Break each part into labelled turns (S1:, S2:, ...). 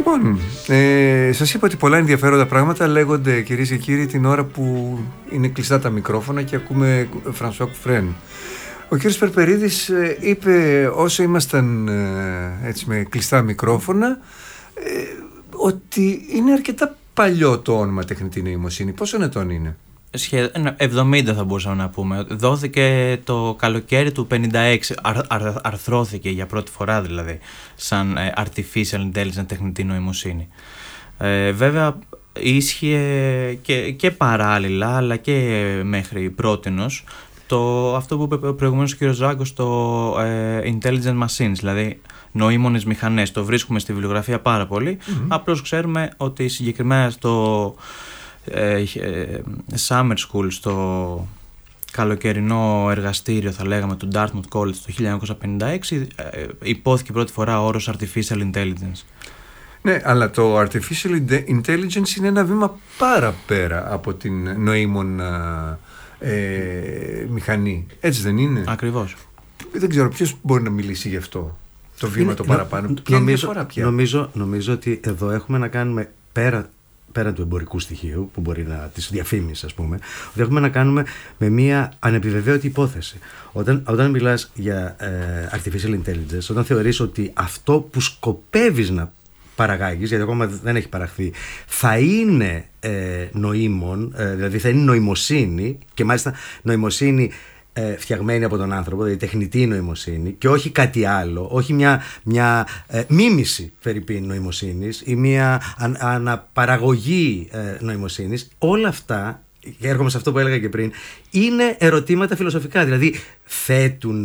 S1: Λοιπόν, σας είπα ότι πολλά ενδιαφέροντα πράγματα λέγονται, κυρίες και κύριοι, την ώρα που είναι κλειστά τα μικρόφωνα και ακούμε Φρανσουά Κουφρέν. Ο κύριος Περπερίδης είπε, όσο ήμασταν έτσι με κλειστά μικρόφωνα, ότι είναι αρκετά παλιό το όνομα τεχνητή νοημοσύνη. Πόσο ετών είναι?
S2: 70 θα μπορούσαμε να πούμε. Δόθηκε το καλοκαίρι του 56, αρθρώθηκε για πρώτη φορά δηλαδή σαν artificial intelligence, τεχνητή νοημοσύνη. Βέβαια ίσχυε και παράλληλα αλλά και μέχρι πρότινος αυτό που είπε προηγουμένως ο κ. Ράγκος, το intelligent machines, δηλαδή νοήμονες μηχανές. Το βρίσκουμε στη βιβλιογραφία πάρα πολύ, απλώς ξέρουμε ότι συγκεκριμένα στο Summer School, στο καλοκαιρινό εργαστήριο θα λέγαμε του Dartmouth College το 1956 υπόθηκε πρώτη φορά ο όρος Artificial Intelligence.
S1: Ναι, αλλά το Artificial Intelligence είναι ένα βήμα πέρα από την νοήμων μηχανή. Έτσι δεν είναι?
S2: Ακριβώς.
S1: Δεν ξέρω ποιος μπορεί να μιλήσει γι' αυτό το βήμα το παραπάνω.
S3: Νομίζω ότι εδώ έχουμε να κάνουμε πέρα του εμπορικού στοιχείου που μπορεί να της διαφήμιση, ας πούμε, ότι έχουμε να κάνουμε με μια ανεπιβεβαίωτη υπόθεση. Όταν μιλάς για artificial intelligence, όταν θεωρείς ότι αυτό που σκοπεύεις να παραγάγεις, γιατί ακόμα δεν έχει παραχθεί, θα είναι νοήμων, δηλαδή θα είναι νοημοσύνη, και μάλιστα νοημοσύνη φτιαγμένη από τον άνθρωπο, δηλαδή τεχνητή νοημοσύνη, και όχι κάτι άλλο, όχι μια μίμηση φερειπίν νοημοσύνης ή μια αναπαραγωγή νοημοσύνης. Όλα αυτά, και έρχομαι σε αυτό που έλεγα και πριν, είναι ερωτήματα φιλοσοφικά, δηλαδή θέτουν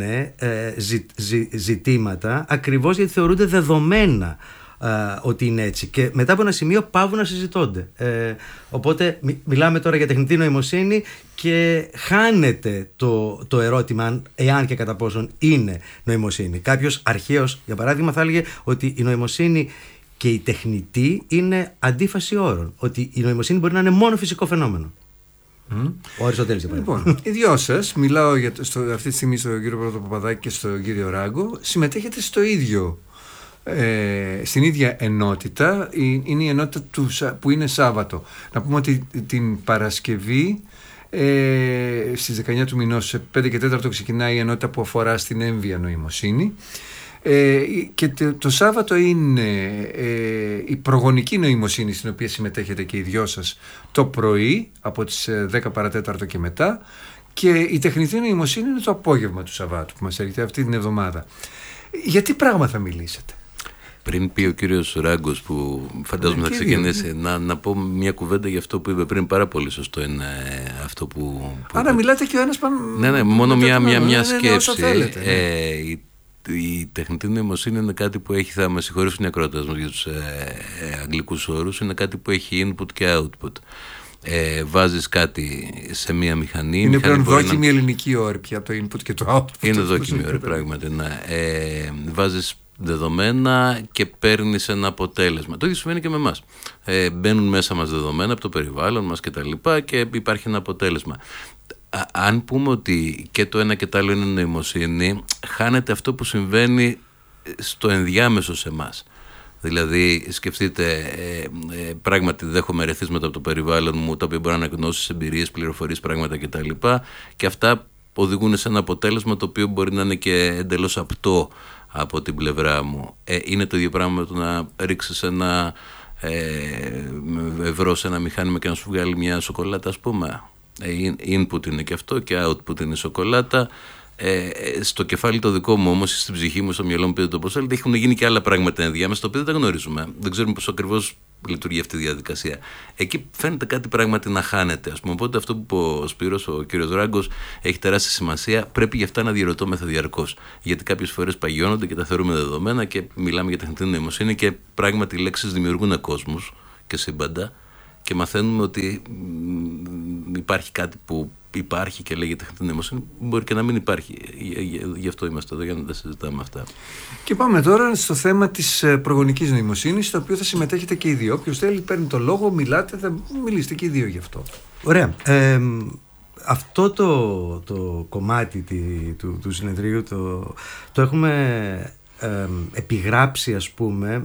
S3: ζητήματα ακριβώς γιατί θεωρούνται δεδομένα ότι είναι έτσι, και μετά από ένα σημείο πάβουν να συζητώνται. Οπότε μιλάμε τώρα για τεχνητή νοημοσύνη και χάνεται το ερώτημα εάν και κατά πόσον είναι νοημοσύνη. Κάποιος αρχαίος, για παράδειγμα, θα έλεγε ότι η νοημοσύνη και η τεχνητή είναι αντίφαση όρων, ότι η νοημοσύνη μπορεί να είναι μόνο φυσικό φαινόμενο. Ο Αριστοτέλης, για παράδειγμα.
S1: Λοιπόν, οι δυο σας, μιλάω αυτή τη στιγμή στον κύριο Πρωτοπαπαδάκη και στον κύριο Ράγκο, συμμετέχετε στο ίδιο, στην ίδια ενότητα. Είναι η ενότητα που είναι Σάββατο. Να πούμε ότι την Παρασκευή στις 19 του μηνός, σε 5 και 4 ξεκινάει η ενότητα που αφορά στην έμβια νοημοσύνη, και το Σάββατο είναι η προγονική νοημοσύνη, στην οποία συμμετέχετε και οι δυο σας το πρωί από τις 10 παρατέταρτο και μετά, και η τεχνητή νοημοσύνη είναι το απόγευμα του Σαββάτου που μας έρχεται αυτή την εβδομάδα. Για τι πράγμα θα μιλήσετε?
S4: Πριν πει ο κύριος Ράγκος, που φαντάζομαι θα ξεκινήσει, να πω μια κουβέντα για αυτό που είπε πριν. Πάρα πολύ σωστό είναι αυτό που
S1: άρα μιλάτε και ο ένας πάνω.
S4: Ναι, μόνο μια σκέψη. Η τεχνητή νοημοσύνη είναι κάτι που έχει, θα με συγχωρήσουν οι ακροατές μας για τους αγγλικούς όρους, είναι κάτι που έχει input και output. Βάζεις κάτι σε μία μηχανή.
S1: Είναι πλέον δόκιμη ελληνική όρη πια το input και το output.
S4: Είναι δόκιμη όρη, πράγματι. Ναι. Βάζεις δεδομένα και παίρνεις ένα αποτέλεσμα. Το ίδιο συμβαίνει και με εμάς. Μπαίνουν μέσα μας δεδομένα από το περιβάλλον μας και υπάρχει ένα αποτέλεσμα. Αν πούμε ότι και το ένα και το άλλο είναι νοημοσύνη, χάνεται αυτό που συμβαίνει στο ενδιάμεσο σε εμάς. Δηλαδή, σκεφτείτε, πράγματι δέχομαι ερεθίσματα από το περιβάλλον μου, τα οποία μπορεί να αναγνώσεις, εμπειρίες, πληροφορίες, πράγματα κτλ. Και αυτά οδηγούν σε ένα αποτέλεσμα το οποίο μπορεί να είναι και εντελώς απτό από την πλευρά μου. Είναι το ίδιο πράγμα με το να ρίξεις ένα ευρώ σε ένα μηχάνημα και να σου βγάλει μια σοκολάτα, ας πούμε. Input είναι και αυτό και output είναι σοκολάτα. Στο κεφάλι το δικό μου όμως, στην ψυχή μου, στο μυαλό μου, πείτε το πώς θέλετε, έχουν γίνει και άλλα πράγματα ενδιάμεσα, τα οποία δεν τα γνωρίζουμε. Δεν ξέρουμε πώς ακριβώς λειτουργεί αυτή η διαδικασία. Εκεί φαίνεται κάτι πράγματι να χάνεται, ας πούμε. Οπότε αυτό που είπε ο Σπύρος, ο κύριος Ράγκος, έχει τεράστια σημασία. Πρέπει γι' αυτά να διαρωτώμεθα διαρκώς. Γιατί κάποιες φορές παγιώνονται και τα θεωρούμε δεδομένα και μιλάμε για τεχνητή νοημοσύνη και πράγματι οι λέξεις δημιουργούν κόσμους και σύμπαντα. Και μαθαίνουμε ότι υπάρχει κάτι που υπάρχει και λέγεται τεχνητή νοημοσύνη, μπορεί και να μην υπάρχει. Γι' αυτό είμαστε εδώ, για να τα συζητάμε αυτά.
S1: Και πάμε τώρα στο θέμα της προγονικής νοημοσύνης, στο οποίο θα συμμετέχετε και οι δύο. Όποιος θέλει παίρνει το λόγο, μιλάτε, θα μιλήσετε και οι δύο γι' αυτό.
S3: Ωραία. Αυτό το κομμάτι του συνεδρίου το έχουμε επιγράψει, ας πούμε, με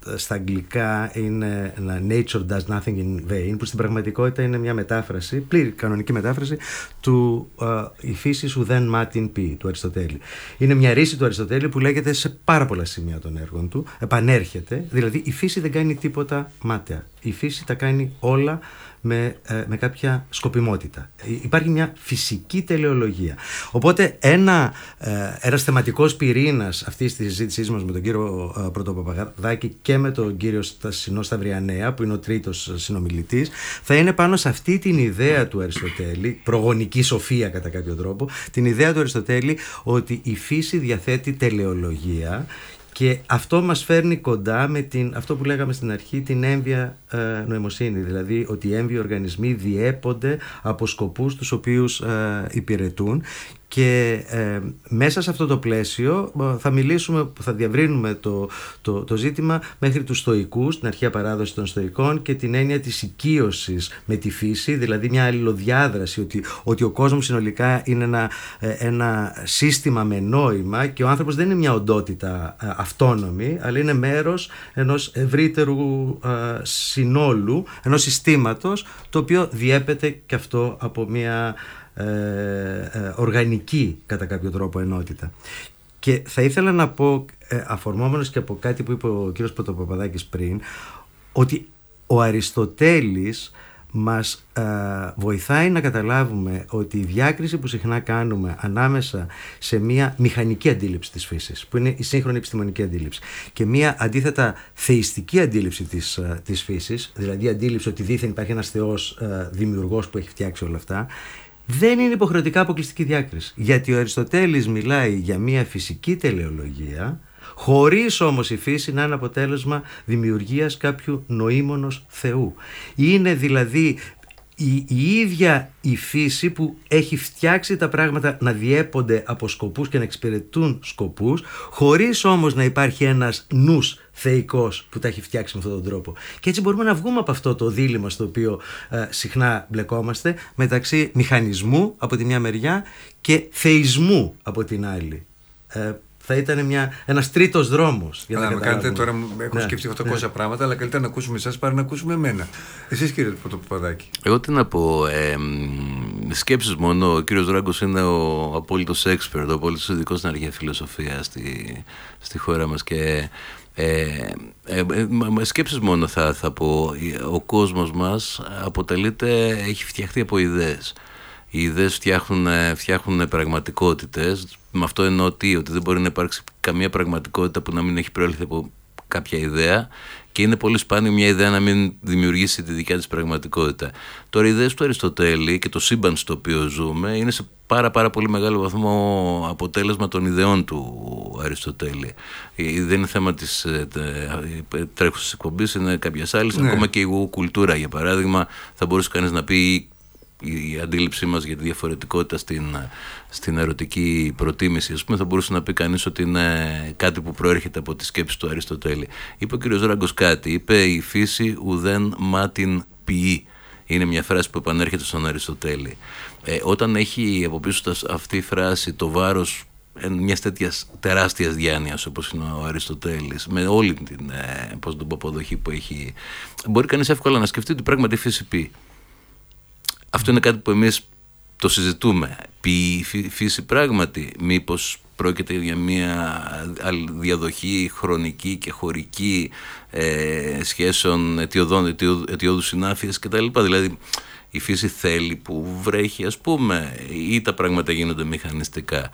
S3: στα αγγλικά είναι nature does nothing in vain, που στην πραγματικότητα είναι μια μετάφραση, πλήρη κανονική μετάφραση του «η φύση ουδέν μάτιν πι» του Αριστοτέλη. Είναι μια ρίση του Αριστοτέλη που λέγεται σε πάρα πολλά σημεία των έργων του, επανέρχεται, δηλαδή η φύση δεν κάνει τίποτα μάταια, η φύση τα κάνει όλα με κάποια σκοπιμότητα. Υπάρχει μια φυσική τελεολογία. Οπότε ένας θεματικός πυρήνας αυτής της συζήτησής μας με τον κύριο Πρωτοπαπαδάκη και με τον κύριο Στασινό Σταυριανέα, που είναι ο τρίτος συνομιλητής, θα είναι πάνω σε αυτή την ιδέα του Αριστοτέλη, προγονική σοφία κατά κάποιο τρόπο, την ιδέα του Αριστοτέλη ότι η φύση διαθέτει τελεολογία. Και αυτό μας φέρνει κοντά με αυτό που λέγαμε στην αρχή, την έμβια νοημοσύνη. Δηλαδή ότι οι έμβιοι οργανισμοί διέπονται από σκοπούς τους οποίους υπηρετούν. Και μέσα σε αυτό το πλαίσιο θα διαβρύνουμε το ζήτημα μέχρι τους Στοικούς, την αρχαία παράδοση των Στοικών και την έννοια της οικείωσης με τη φύση, δηλαδή μια αλληλοδιάδραση, ότι ο κόσμος συνολικά είναι ένα σύστημα με νόημα και ο άνθρωπος δεν είναι μια οντότητα αυτόνομη, αλλά είναι μέρος ενός ευρύτερου συνόλου, ενός συστήματος, το οποίο διέπεται και αυτό από μια οργανική κατά κάποιο τρόπο ενότητα. Και θα ήθελα να πω, αφορμόμενος και από κάτι που είπε ο κύριος Πρωτοπαπαδάκης πριν, ότι ο Αριστοτέλης μας βοηθάει να καταλάβουμε ότι η διάκριση που συχνά κάνουμε ανάμεσα σε μια μηχανική αντίληψη της φύσης, που είναι η σύγχρονη επιστημονική αντίληψη, και μια αντίθετα θεϊστική αντίληψη της φύσης, δηλαδή αντίληψη ότι δήθεν υπάρχει ένας θεός δημιουργός που έχει φτιάξει όλα αυτά, δεν είναι υποχρεωτικά αποκλειστική διάκριση. Γιατί ο Αριστοτέλης μιλάει για μια φυσική τελεολογία, χωρίς όμως η φύση να είναι αποτέλεσμα δημιουργίας κάποιου νοήμονος Θεού. Είναι δηλαδή η ίδια η φύση που έχει φτιάξει τα πράγματα να διέπονται από σκοπούς και να εξυπηρετούν σκοπούς, χωρίς όμως να υπάρχει ένας νους θεϊκός που τα έχει φτιάξει με αυτόν τον τρόπο. Και έτσι μπορούμε να βγούμε από αυτό το δίλημμα στο οποίο συχνά μπλεκόμαστε, μεταξύ μηχανισμού από τη μια μεριά και θεϊσμού από την άλλη. Θα ήταν ένας τρίτος δρόμος. Για να
S1: με κάνετε τώρα, έχω σκεφτεί 800 πράγματα, αλλά καλύτερα να ακούσουμε εσάς παρά να ακούσουμε εμένα. Εσείς, κύριε Πρωτοπαπαδάκη.
S4: Εγώ τι να πω, σκέψεις μόνο. Ο κύριος Ράγκος είναι ο απόλυτος expert, ο απόλυτος ειδικός στην αρχαία φιλοσοφία στη χώρα μας. Και σκέψεις μόνο θα πω. Ο κόσμος μας έχει φτιαχτεί από ιδέες. Οι ιδέες φτιάχνουν πραγματικότητες. Με αυτό εννοώ ότι δεν μπορεί να υπάρξει καμία πραγματικότητα που να μην έχει προέλθει από κάποια ιδέα, και είναι πολύ σπάνιο μια ιδέα να μην δημιουργήσει τη δικιά της πραγματικότητα. Τώρα, οι ιδέες του Αριστοτέλη και το σύμπαν στο οποίο ζούμε είναι σε πάρα πολύ μεγάλο βαθμό αποτέλεσμα των ιδεών του Αριστοτέλη. Δεν είναι θέμα της τρέχουσας εκπομπής, είναι κάποιες άλλες. Ναι. Ακόμα και η κουλτούρα, για παράδειγμα, θα μπορούσε κανείς να πει, η αντίληψή μας για τη διαφορετικότητα στην ερωτική προτίμηση, ας πούμε, θα μπορούσε να πει κανείς ότι είναι κάτι που προέρχεται από τη σκέψη του Αριστοτέλη. Είπε ο κ. Ράγκος κάτι, είπε «η φύση ουδέν μάτιν ποιεί». Είναι μια φράση που επανέρχεται στον Αριστοτέλη. Όταν έχει από πίσω αυτή η φράση το βάρος μιας τέτοιας τεράστιας διάνοιας όπως είναι ο Αριστοτέλης, με όλη την αποδοχή που έχει, μπορεί κανείς εύκολα να σκεφτεί ότι πράγματι η φύση πει. Αυτό είναι κάτι που εμείς το συζητούμε. Η φύση πράγματι, μήπως πρόκειται για μια διαδοχή χρονική και χωρική σχέσεων αιτιόδου συνάφειας κτλ. Δηλαδή η φύση θέλει που βρέχει, ας πούμε, ή τα πράγματα γίνονται μηχανιστικά.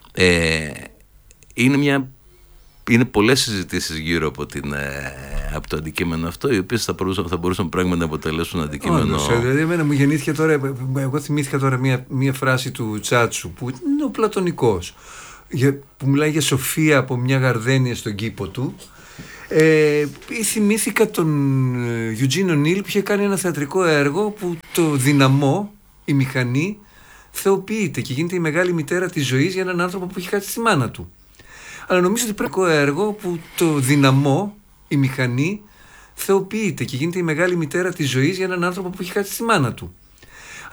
S4: Είναι πολλές συζητήσεις γύρω από το αντικείμενο αυτό, οι οποίες θα μπορούσαν πράγματι να αποτελέσουν αντικείμενο.
S1: Δηλαδή, εμένα μου γεννήθηκε τώρα, εγώ θυμήθηκα τώρα μία φράση του Τσάτσου, που είναι ο Πλατωνικός, που μιλάει για σοφία από μια γαρδένια στον κήπο του. Θυμήθηκα τον Eugene O'Neill που είχε κάνει ένα θεατρικό έργο που το δυναμό, η μηχανή, θεοποιείται και γίνεται η μεγάλη μητέρα της ζωής για έναν άνθρωπο που έχει χάσει τη μάνα του. Αλλά νομίζω ότι πρέπει έργο που το δυναμό, η μηχανή, θεοποιείται και γίνεται η μεγάλη μητέρα της ζωής για έναν άνθρωπο που έχει χάσει τη μάνα του.